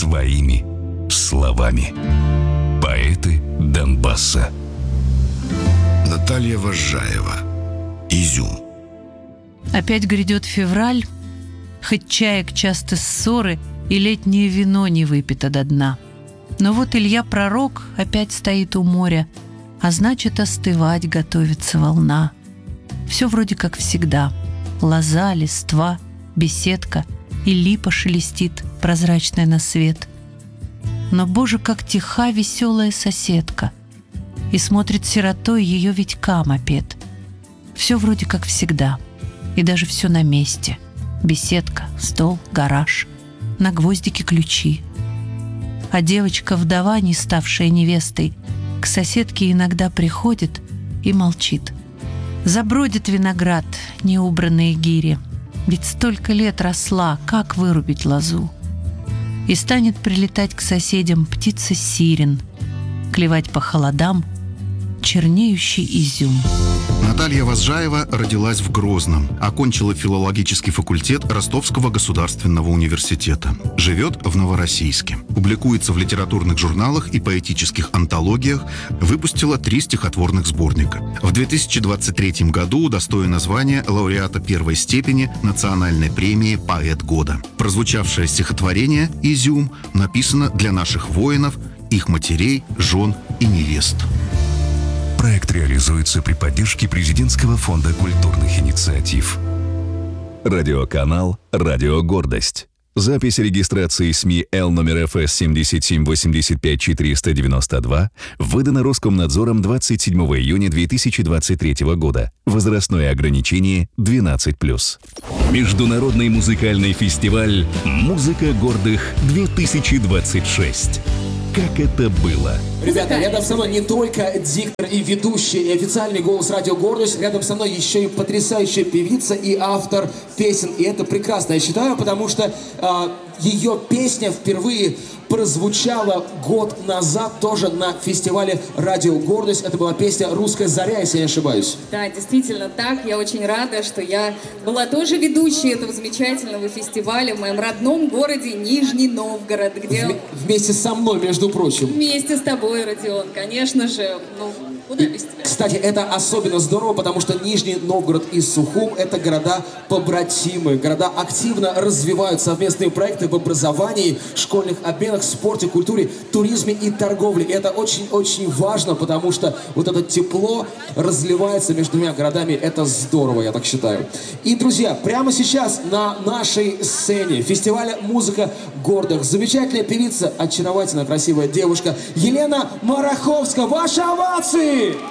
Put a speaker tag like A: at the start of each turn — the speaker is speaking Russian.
A: своими словами. Поэты Донбасса.
B: Наталья Возжаева. Изюм.
C: Опять грядет февраль, хоть чаек часто ссоры, и летнее вино не выпито до дна. Но вот Илья Пророк опять стоит у моря, а значит, остывать готовится волна. Все вроде как всегда. Лоза, листва, беседка и липа шелестит, прозрачная на свет. Но, боже, как тиха веселая соседка, и смотрит сиротой ее Витька мопед. Все вроде как всегда, и даже все на месте. Беседка, стол, гараж, на гвоздике ключи. А девочка-вдова, не ставшая невестой, к соседке иногда приходит и молчит. Забродит виноград, неубранные гири, ведь столько лет росла, как вырубить лозу? И станет прилетать к соседям птица сирен, клевать по холодам чернеющий изюм.
D: Наталья Возжаева родилась в Грозном, окончила филологический факультет Ростовского государственного университета. Живет в Новороссийске. Публикуется в литературных журналах и поэтических антологиях, выпустила 3 стихотворных сборника. В 2023 году удостоена звания лауреата 1 степени Национальной премии «Поэт года». Прозвучавшее стихотворение «Изюм» написано для наших воинов, их матерей, жен и невест.
A: Проект реализуется при поддержке Президентского фонда культурных инициатив. Радиоканал «Радио Гордость». Запись регистрации СМИ Л номер ФС 7785492 выдана Роскомнадзором 27 июня 2023 года. Возрастное ограничение 12+. Международный музыкальный фестиваль «Музыка гордых-2026». Как это было?
E: Ребята, рядом со мной не только диктор и ведущий, и официальный голос «Радио Гордость», рядом со мной еще и потрясающая певица и автор песен. И это прекрасно, я считаю, потому что ее песня впервые прозвучала год назад тоже на фестивале «Радио Гордость». Это была песня «Русская заря», если я не ошибаюсь.
F: Да, действительно так. Я очень рада, что я была тоже ведущей этого замечательного фестиваля в моем родном городе Нижний Новгород, где...
E: Вместе со мной, между прочим.
F: Вместе с тобой, Родион, конечно же. Ну, куда без тебя?
E: Кстати, это особенно здорово, потому что Нижний Новгород и Сухум – это города-побратимы. Города активно развивают совместные проекты в образовании, школьных обменах, спорте, культуре, туризме и торговле. И это очень-очень важно, потому что вот это тепло разливается между двумя городами. Это здорово, я так считаю. И, друзья, прямо сейчас на нашей сцене фестиваля «Музыка гордых» замечательная певица, очаровательная, красивая девушка Елена Мараховская. Ваши овации!